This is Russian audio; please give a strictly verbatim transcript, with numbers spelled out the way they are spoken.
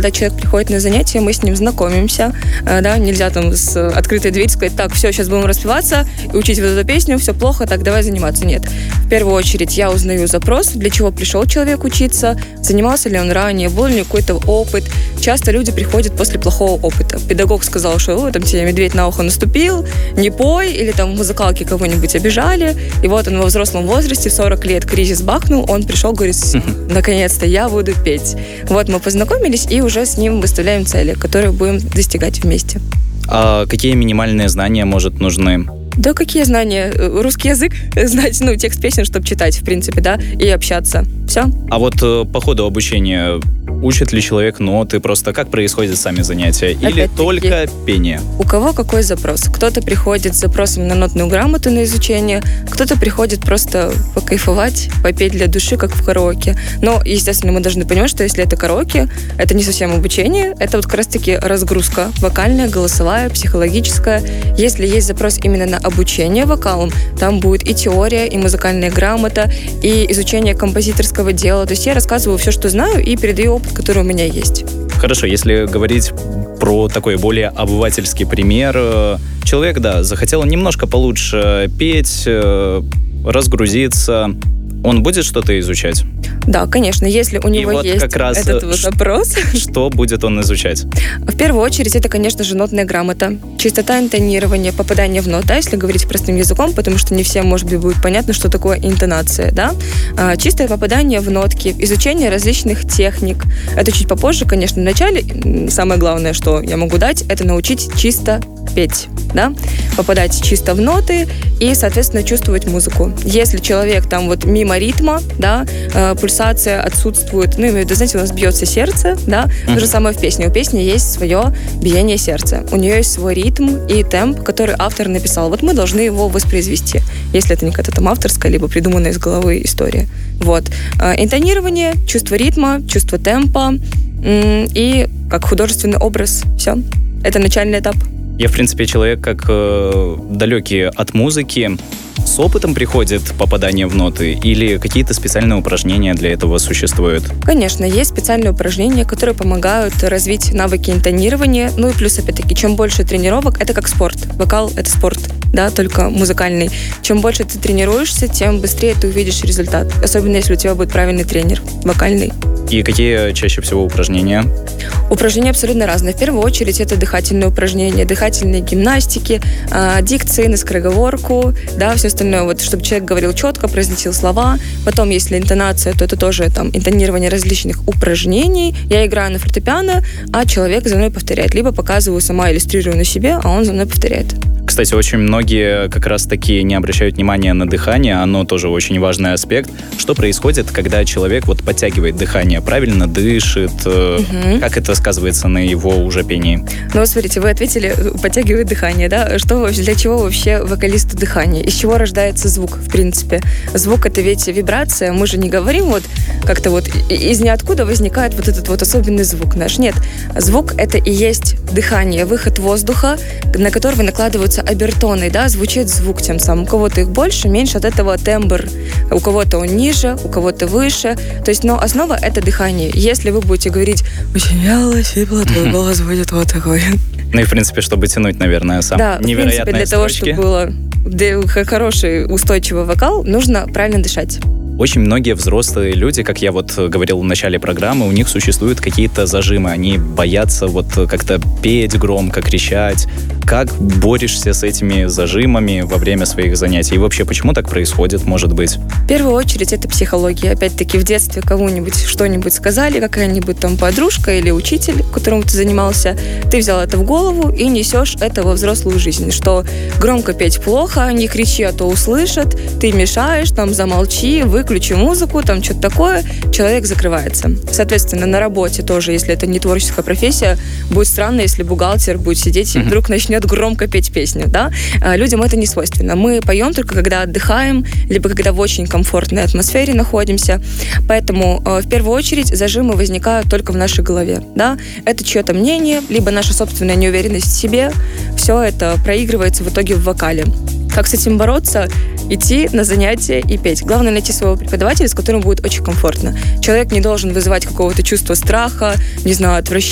когда человек приходит на занятия, мы с ним знакомимся, да, нельзя там с открытой дверью сказать, так, все, сейчас будем распеваться и учить вот эту песню, все плохо, так, давай заниматься. Нет. В первую очередь я узнаю запрос, для чего пришел человек учиться, занимался ли он ранее, был ли какой-то опыт. Часто люди приходят после плохого опыта. Педагог сказал, что о, там тебе медведь на ухо наступил, не пой, или там в музыкалке кого-нибудь обижали, и вот он во взрослом возрасте, в сорок лет, кризис бахнул, он пришел, говорит, наконец-то я буду петь. Вот мы познакомились и уже с ним выставляем цели, которые будем достигать вместе. А какие минимальные знания, может, нужны? Да какие знания? Русский язык знать, ну, текст песен, чтобы читать, в принципе, да, и общаться. Все. А вот по ходу обучения учит ли человек ноты? Просто как происходят сами занятия? Или Опять-таки, только пение? У кого какой запрос? Кто-то приходит с запросом на нотную грамоту на изучение, кто-то приходит просто покайфовать, попеть для души, как в караоке. Но, естественно, мы должны понимать, что если это караоке, это не совсем обучение, это вот как раз-таки разгрузка вокальная, голосовая, психологическая. Если есть запрос именно на обучение вокалом, там будет и теория, и музыкальная грамота, и изучение композиторского дела. То есть я рассказываю все, что знаю, и передаю опыт, который у меня есть. Хорошо, если говорить про такой более обывательский пример. Человек, да, захотел немножко получше петь, разгрузиться. Он будет что-то изучать? Да, конечно, если у него вот есть как раз этот вот запрос. Что будет он изучать? В первую очередь, это, конечно же, нотная грамота, чистота интонирования, попадание в нот, да, если говорить простым языком, потому что не всем, может быть, будет понятно, что такое интонация, да. А, чистое попадание в нотки, изучение различных техник. Это чуть попозже, конечно, в начале. Самое главное, что я могу дать, это научить чисто петь, да, попадать чисто в ноты и, соответственно, чувствовать музыку. Если человек там вот мимо ритма, да, э, пульсация отсутствует, ну, имею в виду, знаете, у нас бьется сердце, да, mm-hmm. то же самое в песне. У песни есть свое биение сердца, у нее есть свой ритм и темп, который автор написал. Вот мы должны его воспроизвести, если это не какая-то там авторская, либо придуманная из головы история. Вот. Э, интонирование, чувство ритма, чувство темпа м- и как художественный образ. Все. Это начальный этап. Я, в принципе, человек как э, далекий от музыки. С опытом приходит попадание в ноты или какие-то специальные упражнения для этого существуют? Конечно, есть специальные упражнения, которые помогают развить навыки интонирования. Ну и плюс, опять-таки, чем больше тренировок, это как спорт. Вокал — это спорт, да, только музыкальный. Чем больше ты тренируешься, тем быстрее ты увидишь результат. Особенно, если у тебя будет правильный тренер вокальный. И какие чаще всего упражнения? Упражнения абсолютно разные. В первую очередь это дыхательные упражнения, дыхательные гимнастики, э, дикции на скороговорку, да, все остальное, вот, чтобы человек говорил четко, произносил слова. Потом, если интонация, то это тоже там интонирование различных упражнений. Я играю на фортепиано, а человек за мной повторяет. Либо показываю сама, иллюстрирую на себе, а он за мной повторяет. Кстати, очень многие как раз-таки не обращают внимания на дыхание, оно тоже очень важный аспект. Что происходит, когда человек вот подтягивает дыхание, правильно дышит, угу. Как это сказывается на его уже пении? Ну, смотрите, вы ответили, подтягивает дыхание, да? Что, для чего вообще вокалисту дыхание? Из чего рождается звук, в принципе? Звук — это ведь вибрация, мы же не говорим вот как-то вот из ниоткуда возникает вот этот вот особенный звук наш. Нет, звук — это и есть дыхание, выход воздуха, на которого накладываются обертоны, да, звучит звук тем самым. У кого-то их больше, меньше, от этого тембр. У кого-то он ниже, у кого-то выше. То есть, но основа — это дыхание. Если вы будете говорить очень вяло, сипло, твой голос будет вот такой. Ну и, в принципе, чтобы тянуть, наверное, сам да, невероятные в принципе, для строчки. того, чтобы было хороший, устойчивый вокал, нужно правильно дышать. Очень многие взрослые люди, как я вот говорил в начале программы, у них существуют какие-то зажимы. Они боятся вот как-то петь громко, кричать. Как борешься с этими зажимами во время своих занятий? И вообще, почему так происходит, может быть? В первую очередь, это психология. Опять-таки, в детстве кому-нибудь что-нибудь сказали, какая-нибудь там подружка или учитель, которым ты занимался, ты взял это в голову и несешь это во взрослую жизнь, что громко петь плохо, не кричи, а то услышат, ты мешаешь, там замолчи, выключи музыку, там что-то такое, человек закрывается. Соответственно, на работе тоже, если это не творческая профессия, будет странно, если бухгалтер будет сидеть и вдруг начнет громко петь песню, да? Людям это не свойственно. Мы поем только когда отдыхаем, либо когда в очень комфортной атмосфере находимся. Поэтому в первую очередь зажимы возникают только в нашей голове, да? Это чье-то мнение, либо наша собственная неуверенность в себе. Все это проигрывается в итоге в вокале. Как с этим бороться? Идти на занятия и петь. Главное найти своего преподавателя, с которым будет очень комфортно. Человек не должен вызывать какого-то чувства страха, не знаю, отвращения,